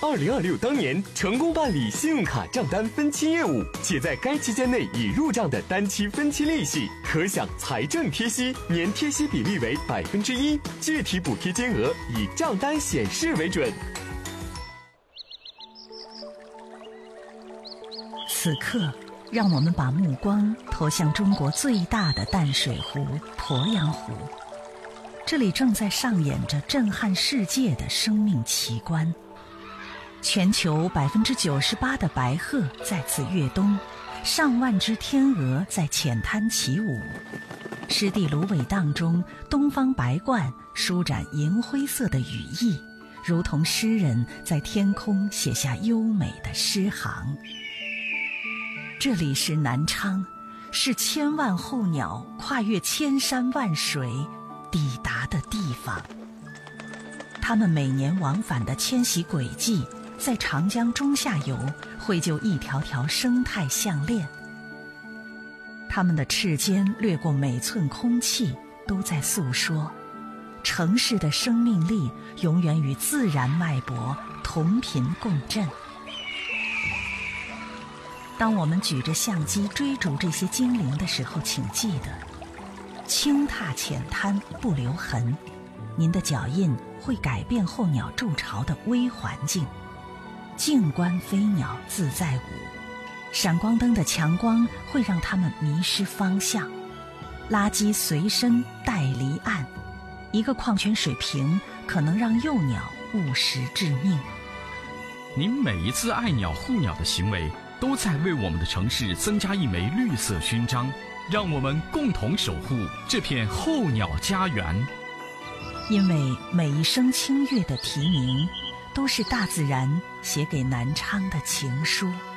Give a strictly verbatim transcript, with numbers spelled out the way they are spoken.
二零二六当年成功办理信用卡账单分期业务，且在该期间内已入账的单期分期利息，可享财政贴息，年贴息比例为百分之一，具体补贴金额以账单显示为准。 此刻，让我们把目光投向中国最大的淡水湖——鄱阳湖。这里正在上演着震撼世界的生命奇观。全球百分之九十八的白鹤在此跃冬，上万只天鹅在浅滩起舞。湿地芦苇荡中，东方白鹳舒展银灰色的羽翼，如同诗人在天空写下优美的诗行。这里是南昌，是千万候鸟跨越千山万水抵达的地方。它们每年往返的迁徙轨迹，在长江中下游绘就一条条生态项链。它们的翅尖掠过每寸空气，都在诉说城市的生命力永远与自然脉搏同频共振。当我们举着相机追逐这些精灵的时候，请记得轻踏浅滩不留痕，您的脚印会改变候鸟筑巢的微环境。静观飞鸟自在舞，闪光灯的强光会让它们迷失方向。垃圾随身带离岸，一个矿泉水瓶可能让幼鸟误食致命。 您每一次爱鸟护鸟的行为，都在为我们的城市增加一枚绿色勋章，让我们共同守护这片候鸟家园。 因为每一声清越的啼鸣，都是大自然写给南昌的情书。